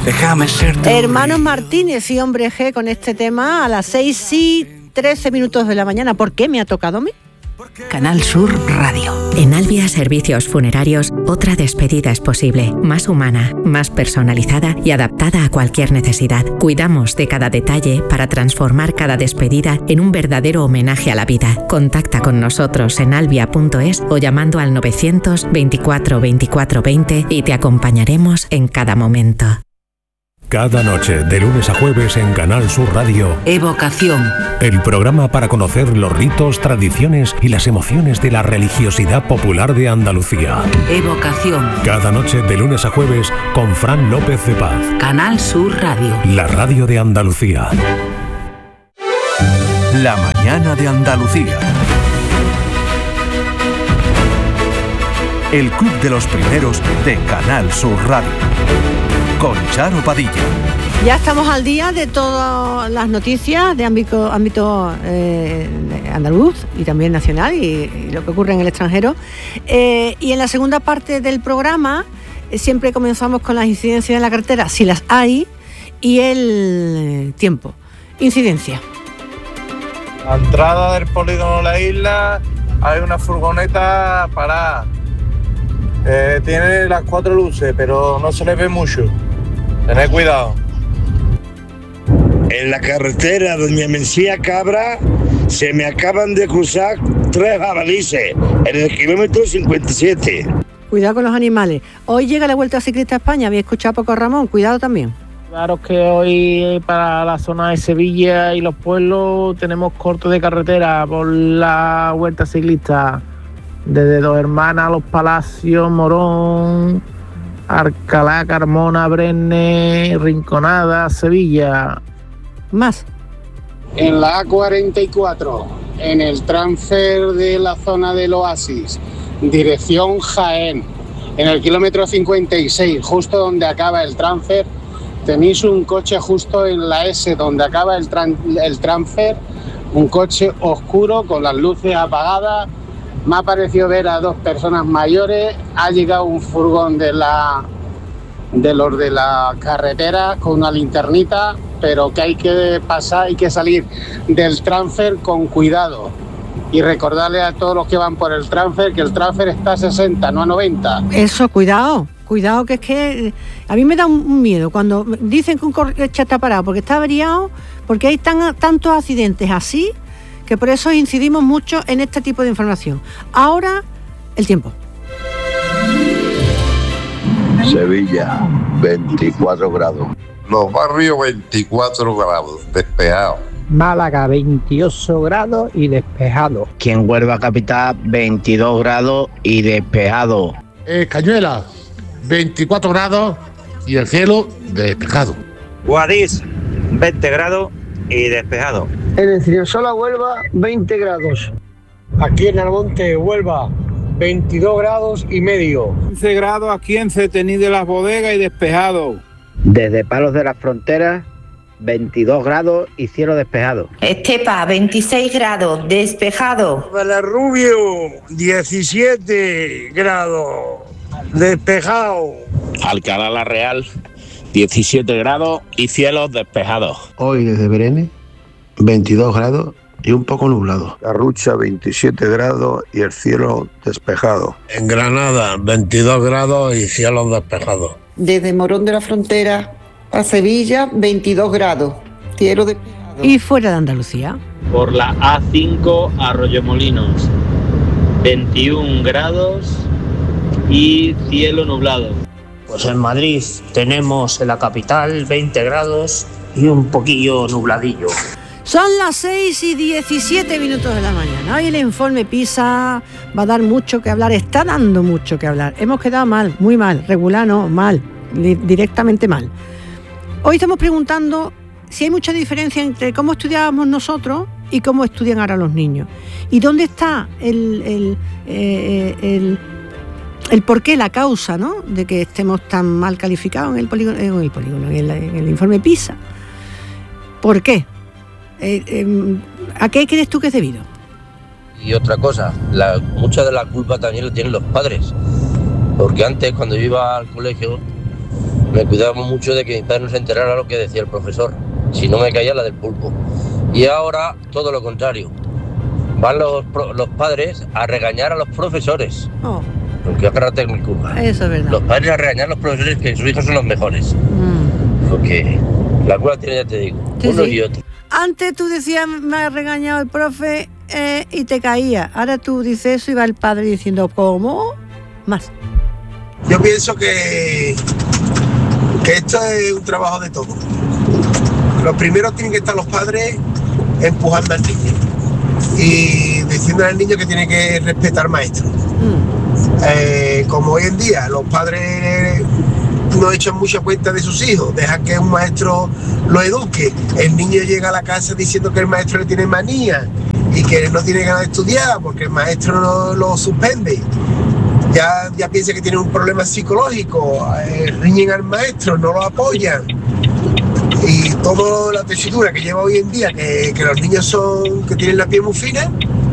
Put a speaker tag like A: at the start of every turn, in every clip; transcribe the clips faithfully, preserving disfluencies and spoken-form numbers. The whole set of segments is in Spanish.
A: Déjame ser tu
B: Hermanos Martínez y Hombre G con este tema a las seis y trece minutos de la mañana. ¿Por qué me ha tocado a mí?
C: Canal Sur Radio. En Albia Servicios Funerarios, otra despedida es posible, más humana, más personalizada y adaptada a cualquier necesidad. Cuidamos de cada detalle para transformar cada despedida en un verdadero homenaje a la vida. Contacta con nosotros en albia punto es o llamando al novecientos veinticuatro veinticuatro veinte y te acompañaremos en cada momento.
D: Cada noche, de lunes a jueves en Canal Sur Radio,
C: Evocación.
D: El programa para conocer los ritos, tradiciones y las emociones de la religiosidad popular de Andalucía.
C: Evocación.
D: Cada noche, de lunes a jueves, con Fran López de Paz.
C: Canal Sur Radio.
D: La radio de Andalucía.
A: La mañana de Andalucía. El club de los primeros de Canal Sur Radio. Con Charo Padilla.
B: Ya estamos al día de todas las noticias de ámbito, ámbito eh, andaluz y también nacional y, y lo que ocurre en el extranjero. Eh, y en la segunda parte del programa eh, siempre comenzamos con las incidencias en la carretera, si las hay, y el tiempo. Incidencia.
E: A la entrada del polígono de la isla hay una furgoneta parada. Eh, tiene las cuatro luces, pero no se le ve mucho. Tened cuidado.
F: En la carretera Doña Mencía Cabra se me acaban de cruzar tres jabalíes en el kilómetro cincuenta y siete.
B: Cuidado con los animales. Hoy llega la Vuelta Ciclista a España. Habéis escuchado poco a Ramón. Cuidado también.
G: Claro que hoy para la zona de Sevilla y los pueblos tenemos corto de carretera por la Vuelta Ciclista. Desde Dos Hermanas, Los Palacios, Morón, Alcalá, Carmona, Brenne, Rinconada, Sevilla.
B: Más.
H: En la A cuarenta y cuatro, en el transfer de la zona del Oasis, dirección Jaén, en el kilómetro cincuenta y seis, justo donde acaba el transfer, tenéis un coche justo en la S, donde acaba el, tran- el transfer, un coche oscuro con las luces apagadas. Me ha parecido ver a dos personas mayores, ha llegado un furgón de la de los de la carretera con una linternita, pero que hay que pasar, hay que salir del transfer con cuidado. Y recordarle a todos los que van por el transfer que el transfer está a sesenta, no a noventa.
B: Eso, cuidado, cuidado, que es que a mí me da un miedo cuando dicen que un coche está parado porque está averiado, porque hay tan, tantos accidentes así, que por eso incidimos mucho en este tipo de información. Ahora, el tiempo.
I: Sevilla, veinticuatro grados.
J: Los barrios, veinticuatro grados, despejado.
G: Málaga, veintiocho grados y despejado.
K: Aquí en Huelva capital, veintidós grados y despejado.
L: Eh, Cañuela, veinticuatro grados y el cielo despejado.
M: Guadix, veinte grados y despejado.
N: En el Ciriosol, Huelva, veinte grados.
O: Aquí en Almonte, Huelva, veintidós grados y medio.
P: quince grados aquí en Cetení de las Bodegas y despejado.
K: Desde Palos de las Fronteras, veintidós grados y cielo despejado.
Q: Estepa, veintiséis grados, despejado.
F: Valerrubio, diecisiete grados, despejado.
R: Alcalá la Real, diecisiete grados y cielos despejados.
S: Hoy desde Berene, veintidós grados y un poco nublado.
I: Garrucha, veintisiete grados y el cielo despejado.
F: En Granada, veintidós grados y cielos despejados.
T: Desde Morón de la Frontera a Sevilla, veintidós grados, cielo despejado.
B: ¿Y fuera de Andalucía?
U: Por la A cinco, Arroyomolinos, veintiún grados y cielo nublado.
V: Pues en Madrid tenemos en la capital veinte grados y un poquillo nubladillo.
B: Son las seis y diecisiete minutos de la mañana. Hoy el informe PISA va a dar mucho que hablar, está dando mucho que hablar. Hemos quedado mal, muy mal, regular no, mal, directamente mal. Hoy estamos preguntando si hay mucha diferencia entre cómo estudiábamos nosotros y cómo estudian ahora los niños. ¿Y dónde está el, el, eh, el, el por qué, la causa, ¿no?, de que estemos tan mal calificados en el polígono, en el, polígono, en el, en el informe PISA? ¿Por qué? Eh, eh, ¿A qué crees tú que es debido?
W: Y otra cosa, la, mucha de la culpa también la tienen los padres, porque antes cuando yo iba al colegio me cuidaba mucho de que mi padre no se enterara lo que decía el profesor, si no me caía la del pulpo. Y ahora todo lo contrario, van los, los padres a regañar a los profesores.
B: Oh.
W: Porque agárrate en mi culpa.
B: Eso es verdad.
W: Los padres a regañar a los profesores que sus hijos son los mejores. Mm. Porque la culpa tiene, ya te digo,
B: sí,
W: unos
B: sí.
W: y otros.
B: Antes tú decías, me ha regañado el profe eh, y te caía. Ahora tú dices eso y va el padre diciendo, ¿cómo? Más.
F: Yo pienso que, que esto es un trabajo de todos. Lo primero tienen que estar los padres empujando al niño y diciéndole al niño que tiene que respetar al maestro. Mm. Eh, como hoy en día los padres no echan mucha cuenta de sus hijos, dejan que un maestro lo eduque. El niño llega a la casa diciendo que el maestro le tiene manía y que no tiene ganas de estudiar porque el maestro lo, lo suspende. Ya, ya piensa que tiene un problema psicológico, eh, riñen al maestro, no lo apoyan. Y toda la tesitura que lleva hoy en día, que, que los niños son, que tienen la piel muy fina,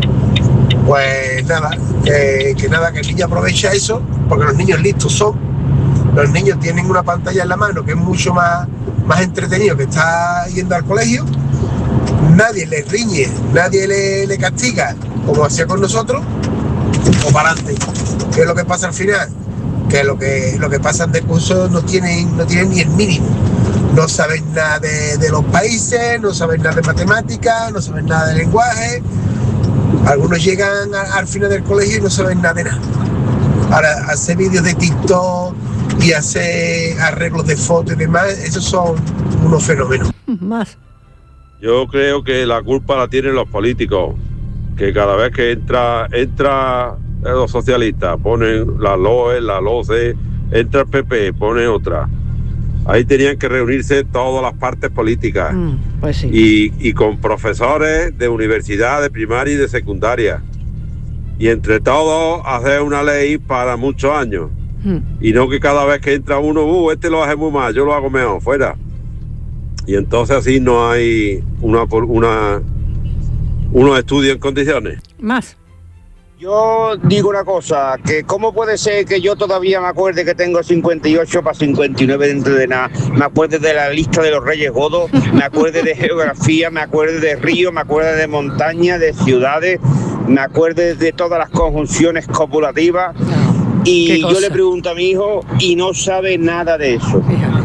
F: pues nada, que, que nada, que el niño aprovecha eso, porque los niños listos son. Los niños tienen una pantalla en la mano que es mucho más, más entretenido que estar yendo al colegio. Nadie les riñe, nadie le, le castiga, como hacía con nosotros, o para adelante. ¿Qué es lo que pasa al final? Que lo que, lo que pasa de curso no tienen, no tienen ni el mínimo. No saben nada de, de los países, no saben nada de matemáticas, no saben nada de lenguaje. Algunos llegan a, al final del colegio y no saben nada de nada. Ahora, hacer vídeos de TikTok y hacer arreglos de fotos y demás, esos son unos fenómenos.
B: Más.
A: Yo creo que la culpa la tienen los políticos, que cada vez que entra entra los socialistas, ponen la L O E, la L O C E, entra el P P, ponen otra. Ahí tenían que reunirse todas las partes políticas.
B: Mm, pues sí.
A: y, y con profesores de universidad, de primaria y de secundaria. Y entre todos hacer una ley para muchos años. Mm. Y no que cada vez que entra uno, uh, este lo hace muy mal, yo lo hago mejor, fuera. Y entonces así no hay una, una unos estudios en condiciones.
B: Más.
K: Yo digo una cosa, que cómo puede ser que yo todavía me acuerde que tengo cincuenta y ocho para cincuenta y nueve dentro de nada, me acuerde de la lista de los Reyes Godos, me acuerde de geografía, me acuerde de ríos, me acuerde de montañas, de ciudades, me acuerde de todas las conjunciones copulativas. Y yo le pregunto a mi hijo y no sabe nada de eso.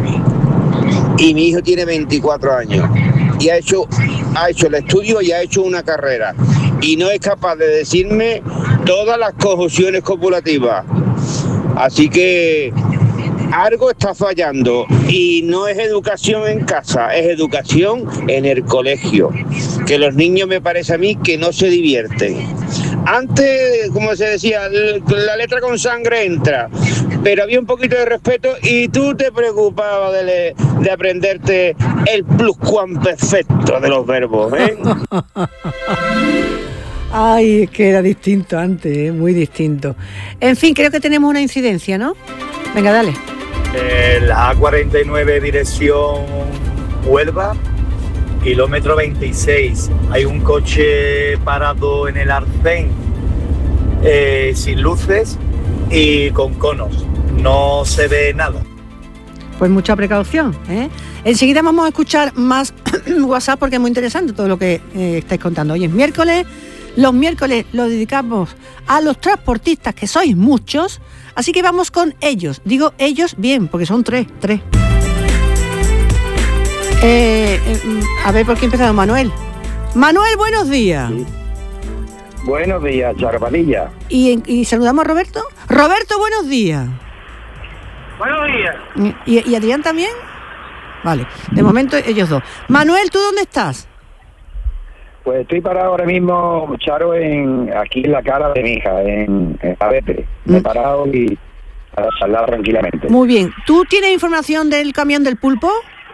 K: Y mi hijo tiene veinticuatro años y ha hecho, ha hecho el estudio y ha hecho una carrera. Y no es capaz de decirme todas las conjunciones copulativas. Así que algo está fallando y no es educación en casa, es educación en el colegio. Que los niños, me parece a mí, que no se divierten. Antes, como se decía, la letra con sangre entra, pero había un poquito de respeto y tú te preocupabas de, de aprenderte el pluscuamperfecto de los verbos, ¿eh?
B: Ay, es que era distinto antes, ¿eh? Muy distinto. En fin, creo que tenemos una incidencia, ¿no? Venga, dale.
C: Eh, la A cuarenta y nueve dirección Huelva, kilómetro veintiséis. Hay un coche parado en el arcén eh, sin luces y con conos. No se ve nada.
B: Pues mucha precaución, ¿eh? Enseguida vamos a escuchar más WhatsApp porque es muy interesante todo lo que eh, estáis contando. Hoy es miércoles. Los miércoles los dedicamos a los transportistas, que sois muchos, así que vamos con ellos. Digo ellos bien, porque son tres, tres. Eh, eh, a ver, ¿por qué empezamos? Manuel. Manuel, buenos días.
D: Sí. Buenos días, Charvalilla.
B: ¿Y, ¿Y saludamos a Roberto? Roberto, buenos días.
X: Buenos días.
B: ¿Y, y Adrián también? Vale, de momento ellos dos. Manuel, ¿tú dónde estás?
D: Pues estoy parado ahora mismo, Charo, en aquí en la cara de mi hija, en, en Abete. Me he parado y para charlar tranquilamente.
B: Muy bien. ¿Tú tienes información del camión del pulpo?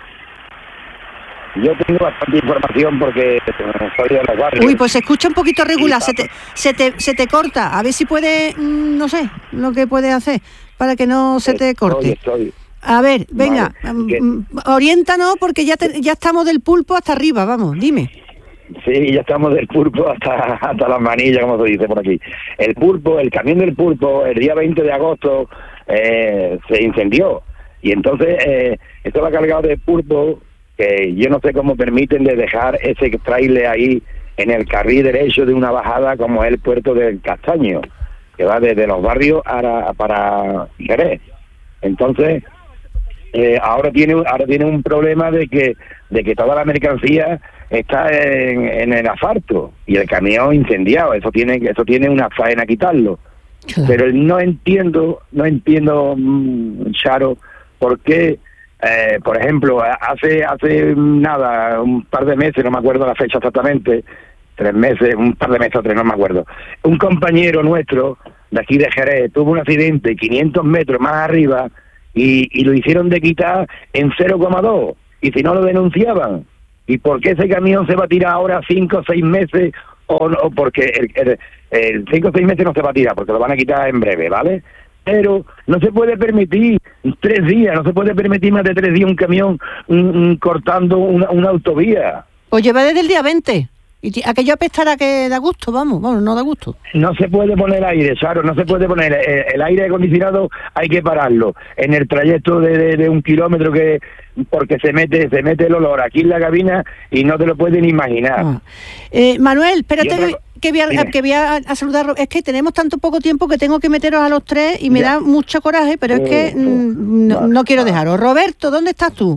D: Yo tengo bastante información porque soy de los barrios.
B: Uy, pues se escucha un poquito regular, se te, se te, se te corta. A ver si puede, no sé, lo que puedes hacer para que no se te corte.
D: Estoy, estoy.
B: A ver, venga, vale. Oriéntanos porque ya, te, ya estamos del pulpo hasta arriba, vamos, dime.
D: Sí, ya estamos del pulpo hasta, hasta las manillas, como se dice por aquí. El pulpo, el camión del pulpo, el día veinte de agosto eh, se incendió Y entonces, eh, esto va cargado de pulpo, que yo no sé cómo permiten de dejar ese trailer ahí en el carril derecho de una bajada como es el puerto del Castaño, que va desde los barrios a, para Jerez. Entonces, eh, ahora tiene ahora tiene un problema de que de que toda la mercancía está en, en el asfalto y el camión incendiado. Eso tiene eso tiene una faena quitarlo. Claro. Pero no entiendo, no entiendo, Charo, por qué. Eh, por ejemplo, hace hace nada, un par de meses, no me acuerdo la fecha exactamente, tres meses, un par de meses o tres, no me acuerdo, un compañero nuestro de aquí de Jerez tuvo un accidente quinientos metros más arriba y, y lo hicieron de quitar en cero coma dos, y si no lo denunciaban. ¿Y por qué ese camión se va a tirar ahora cinco o seis meses? O no, porque el, el, el cinco o seis meses no se va a tirar, porque lo van a quitar en breve, ¿vale? Pero no se puede permitir tres días, no se puede permitir más de tres días un camión un, un, cortando una, una autovía.
B: Pues lleva desde el día veinte. Y aquello apestará que da gusto, vamos, vamos, no da gusto.
D: No se puede poner aire, Charo, no se puede poner. El, el aire acondicionado hay que pararlo. En el trayecto de, de, de un kilómetro, que porque se mete se mete el olor aquí en la cabina y no te lo pueden imaginar. Ah.
B: Eh, Manuel, espérate otra... que... que voy, a, que voy a, a saludar. Es que tenemos tanto poco tiempo que tengo que meteros a los tres y me ya. da mucho coraje, pero es que mm, no, no quiero dejaros. Roberto, ¿dónde estás tú?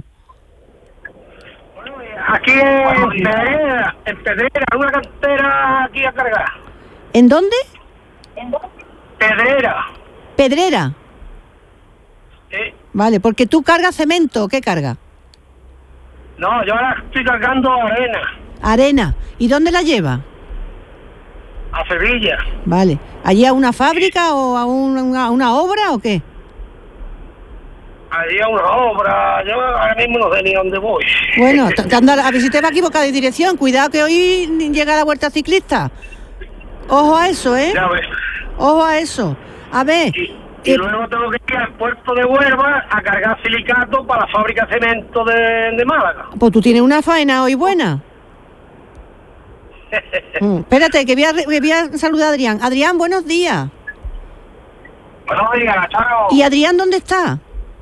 X: Aquí en Pedrera, en Pedrera, una cantera aquí a cargar.
B: ¿En dónde?
X: ¿En dónde? Pedrera.
B: ¿Pedrera?
X: Sí.
B: Vale, porque tú cargas cemento, ¿qué cargas?
X: No, yo ahora estoy cargando arena.
B: Arena. ¿Y dónde la lleva?
X: A Sevilla.
B: Vale. ¿Allí a una fábrica o a una, a una obra o qué?
X: Allí a una obra. Yo ahora mismo no sé ni dónde voy.
B: Bueno, t- anda, a ver si te va a equivocar de dirección. Cuidado que hoy llega la vuelta ciclista. Ojo a eso, ¿eh?
X: Ya ves.
B: Ojo a eso. A ver.
X: Y, y eh, luego tengo que ir al puerto de Huelva a cargar silicato para la fábrica de cemento de, de Málaga.
B: Pues tú tienes una faena hoy buena. mm, espérate, que voy, a, que voy a saludar a Adrián. Adrián, buenos días.
X: Buenos días, Charo.
B: ¿Y Adrián dónde está?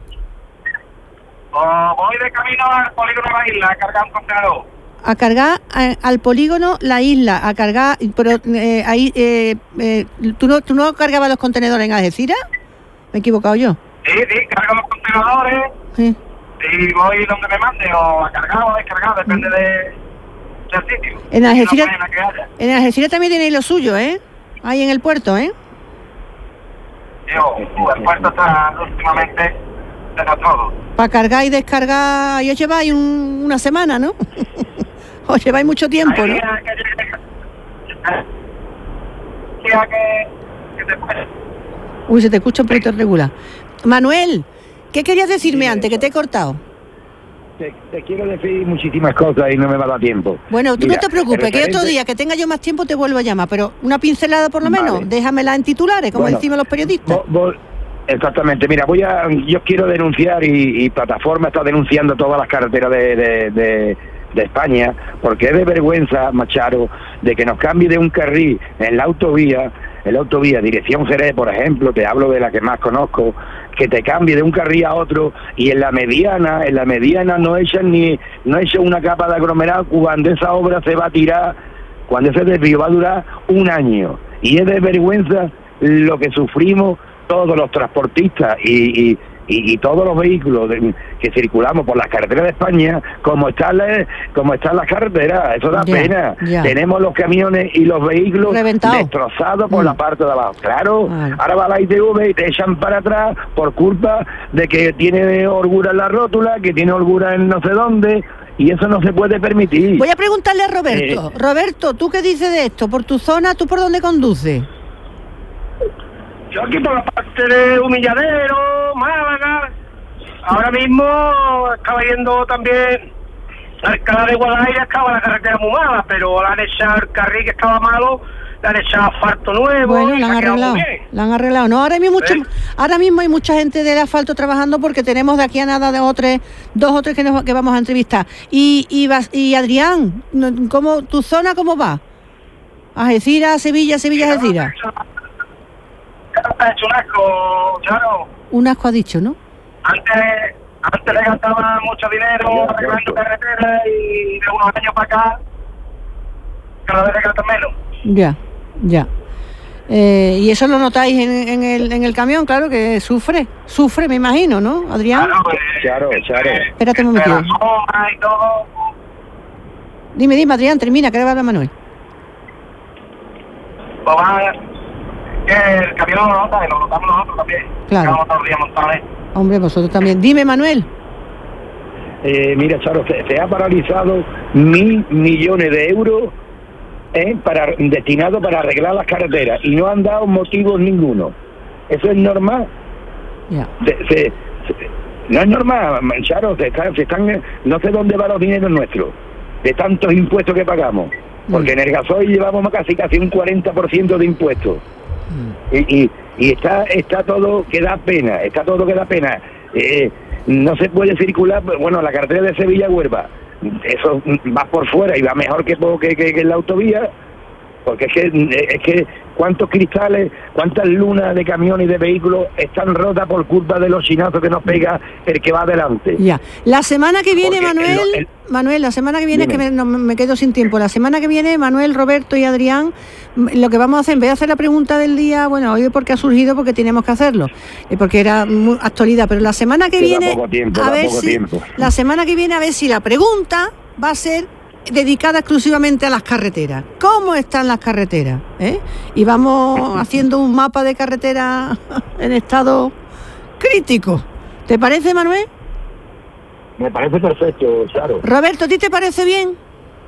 X: Oh, voy de camino al polígono de la isla a cargar un contenedor.
B: A cargar a, al polígono la isla, a cargar, pero eh, ahí, eh, eh, ¿tú, no, ¿tú no cargabas los contenedores en Algeciras? ¿Me he equivocado yo?
X: Sí, sí, cargo los contenedores sí. Y voy donde me mande, o a cargar o a descargar, depende de... del sitio.
B: En Algeciras, en Algeciras también tenéis lo suyo, ¿eh? Ahí en el puerto, ¿eh?
X: Yo, el puerto está últimamente desastroso.
B: Para cargar y descargar, y os lleváis un, una semana, ¿no? Os lleváis mucho tiempo, ¿no? Uy, se te escucha un poquito regular. Manuel, ¿qué querías decirme sí, antes, que te he cortado?
D: Te, te quiero decir muchísimas cosas y no me va a dar tiempo.
B: Bueno, tú Mira, no te preocupes, referente... que otro día que tenga yo más tiempo te vuelvo a llamar, pero una pincelada por lo vale. menos, déjamela en titulares, como bueno, decimos los periodistas. Vos, vos,
D: exactamente, mira, voy a, yo quiero denunciar y, y Plataforma está denunciando todas las carreteras de, de, de, de España, porque es de vergüenza, Macharo, de que nos cambie de un carril en la autovía, en la autovía, dirección Jerez, por ejemplo, te hablo de la que más conozco, que te cambie de un carril a otro y en la mediana, en la mediana no echan ni, no echan una capa de aglomerado cuando esa obra se va a tirar, cuando ese desvío va a durar un año. Y es de vergüenza lo que sufrimos todos los transportistas y, y, y, y todos los vehículos de, que circulamos por las carreteras de España, como están las, como están las carreteras, eso da ya, pena. Ya. Tenemos los camiones y los vehículos Reventado. destrozados por mm. la parte de abajo. Claro, ah. ahora va la I T V y te echan para atrás por culpa de que tiene holgura en la rótula, que tiene holgura en no sé dónde. Y eso no se puede permitir.
B: Voy a preguntarle a Roberto. Eh, Roberto, ¿tú qué dices de esto? ¿Por tu zona, tú por dónde conduces?
X: Yo aquí por la parte de Humilladero, Málaga. Ahora mismo estaba yendo también a Alcalá de Guadalajara, estaba la carretera muy mala, pero le han echado el carril que estaba malo, le han echado asfalto nuevo.
B: Bueno, la han arreglado, la han arreglado. No, ahora mismo, mucho, ¿Eh? ahora mismo hay mucha gente del asfalto trabajando porque tenemos de aquí a nada de otros, dos o tres que, nos, que vamos a entrevistar. Y, y, y Adrián, ¿cómo, tu zona cómo va? Algeciras, Sevilla, Sevilla, Algeciras.
X: Ha hecho un asco, claro.
B: Un asco ha dicho, ¿no?
X: antes, antes le gastaba mucho dinero arreglando carreteras y de unos años para acá cada vez le gastan menos.
B: Ya, ya. Eh, y eso lo notáis en, en, el, en el camión, claro, que sufre, sufre, me imagino, ¿no, Adrián?
X: Claro, eh,
D: Claro, claro.
B: Espérate un momentito.
X: y todo.
B: Dime, dime, Adrián, termina, que ahora va a hablar Manuel.
X: Pues va, que el camión lo nota y lo notamos nosotros también.
B: Claro.
X: Estamos todos los días montados.
B: Hombre, vosotros también. Dime, Manuel.
D: Eh, mira, Charo, se, se ha paralizado mil millones de euros eh, para destinado para arreglar las carreteras y no han dado motivos ninguno. ¿Eso es normal?
B: Ya.
D: Se, se, se, no es normal, Charo, se están, se están, no sé dónde van los dineros nuestros, de tantos impuestos que pagamos. Porque en el gasoil llevamos casi casi un cuarenta por ciento de impuestos. Mm. Y, y, y está está todo que da pena, está todo que da pena. Eh, no se puede circular, bueno, la carretera de Sevilla-Huelva, eso va por fuera y va mejor que, que, que, que en la autovía, porque es que, es que cuántos cristales, cuántas lunas de camiones y de vehículos están rotas por culpa de los chinazos que nos pega el que va adelante.
B: Ya. La semana que viene, porque Manuel, el, el, Manuel, la semana que viene, dime. Es que me, no, me quedo sin tiempo, la semana que viene, Manuel, Roberto y Adrián, lo que vamos a hacer, en vez de hacer la pregunta del día, bueno, hoy porque ha surgido, porque teníamos que hacerlo, porque era muy actualidad, pero la semana que viene,
D: poco tiempo,
B: a ver
D: poco
B: si,
D: tiempo.
B: la semana que viene, a ver si la pregunta va a ser dedicada exclusivamente a las carreteras. ¿Cómo están las carreteras? ¿Eh? Y vamos haciendo un mapa de carreteras en estado crítico. ¿Te parece, Manuel?
D: Me parece perfecto, claro.
B: Roberto, ¿a ti te parece bien?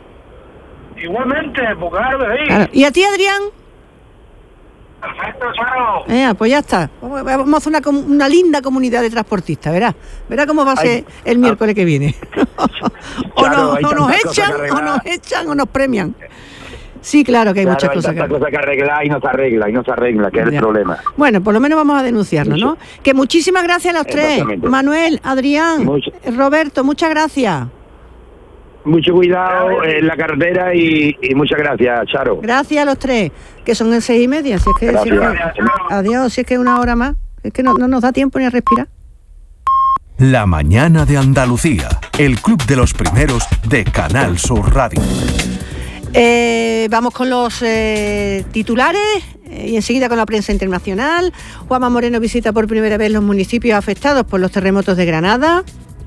X: Igualmente, pues claro que sí.
B: Claro. ¿Y a ti, Adrián?
X: Perfecto, claro.
B: Eh, pues ya está. Vamos a hacer una, una linda comunidad de transportistas, verás. Verás cómo va a ser Ay, el miércoles ah, que viene. o, claro, no, o nos echan, o nos echan, o nos premian. Sí, claro que hay claro, muchas hay cosas que...
D: cosa que arreglar y no se arregla, y no se arregla, que es ya. el problema.
B: Bueno, por lo menos vamos a denunciarlo, ¿no? Que muchísimas gracias a los tres. Manuel, Adrián, Mucho. Roberto, muchas gracias.
D: Mucho cuidado en la carretera y, y muchas gracias, Charo.
B: Gracias a los tres, que son en seis y media. Si es que, si es que, adiós, si es que una hora más. Es que no, no nos da tiempo ni a respirar.
E: La mañana de Andalucía, el club de los primeros de Canal Sur Radio.
B: Eh, vamos con los eh, titulares eh, y enseguida con la prensa internacional. Juanma Moreno visita por primera vez los municipios afectados por los terremotos de Granada.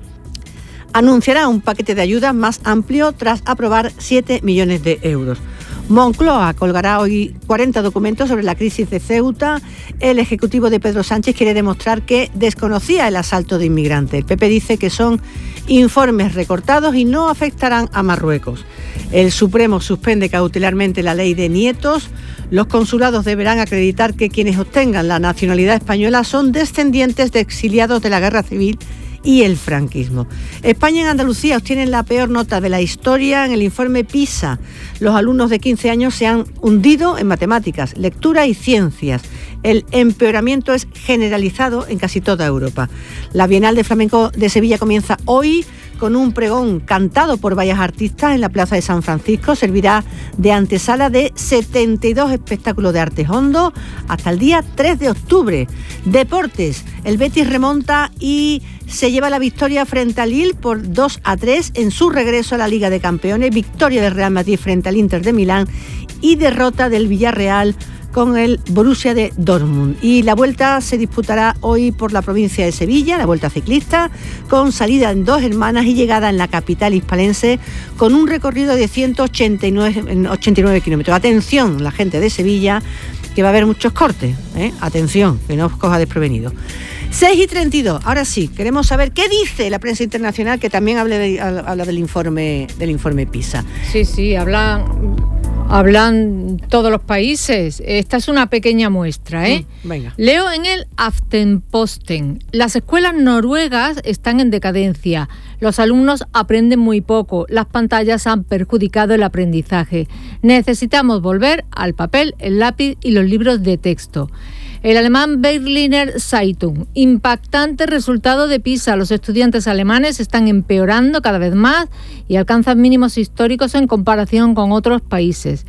B: Anunciará un paquete de ayudas más amplio tras aprobar siete millones de euros. Moncloa colgará hoy cuarenta documentos sobre la crisis de Ceuta. El ejecutivo de Pedro Sánchez quiere demostrar que desconocía el asalto de inmigrantes. El P P dice que son informes recortados y no afectarán a Marruecos. El Supremo suspende cautelarmente la ley de nietos. Los consulados deberán acreditar que quienes obtengan la nacionalidad española son descendientes de exiliados de la Guerra Civil y el franquismo. España y Andalucía obtienen la peor nota de la historia en el informe PISA. Los alumnos de quince años se han hundido en matemáticas, lectura y ciencias. El empeoramiento es generalizado en casi toda Europa. La Bienal de Flamenco de Sevilla comienza hoy con un pregón cantado por varios artistas en la Plaza de San Francisco. Servirá de antesala de setenta y dos espectáculos de arte hondo hasta el día tres de octubre. Deportes. El Betis remonta y se lleva la victoria frente al Lille por dos a tres en su regreso a la Liga de Campeones. Victoria del Real Madrid frente al Inter de Milán y derrota del Villarreal con el Borussia de Dortmund. Y la vuelta se disputará hoy por la provincia de Sevilla, la vuelta ciclista, con salida en Dos Hermanas y llegada en la capital hispalense, con un recorrido de ciento ochenta y nueve kilómetros. Atención, la gente de Sevilla, que va a haber muchos cortes, ¿eh? Atención, que no os coja desprevenido. seis y treinta y dos, ahora sí, queremos saber qué dice la prensa internacional, que también habla, de, habla del informe del informe PISA.
G: Sí, sí, hablan... Hablan todos los países. Esta es una pequeña muestra, ¿eh?
B: Mm, venga.
G: Leo en el Aftenposten. Las escuelas noruegas están en decadencia. Los alumnos aprenden muy poco. Las pantallas han perjudicado el aprendizaje. Necesitamos volver al papel, el lápiz y los libros de texto. El alemán Berliner Zeitung. Impactante resultado de PISA. Los estudiantes alemanes están empeorando cada vez más y alcanzan mínimos históricos en comparación con otros países.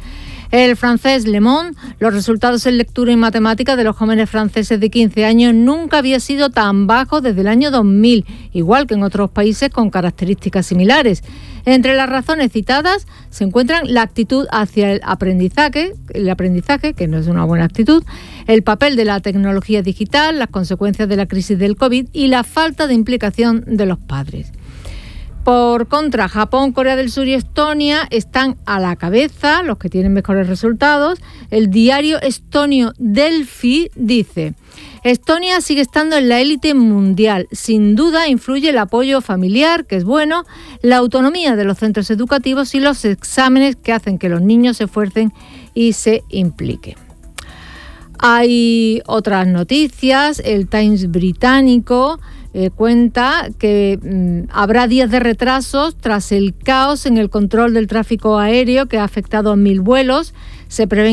G: El francés Le Monde, los resultados en lectura y matemática de los jóvenes franceses de quince años nunca había sido tan bajos desde el año dos mil, igual que en otros países con características similares. Entre las razones citadas se encuentran la actitud hacia el aprendizaje, el aprendizaje, que no es una buena actitud, el papel de la tecnología digital, las consecuencias de la crisis del COVID y la falta de implicación de los padres. Por contra, Japón, Corea del Sur y Estonia están a la cabeza, los que tienen mejores resultados. El diario estonio Delfi dice: Estonia sigue estando en la élite mundial. Sin duda influye el apoyo familiar, que es bueno, la autonomía de los centros educativos y los exámenes que hacen que los niños se esfuercen y se impliquen. Hay otras noticias. El Times británico Eh, cuenta que mm, habrá días de retrasos tras el caos en el control del tráfico aéreo que ha afectado a mil vuelos. Se prevén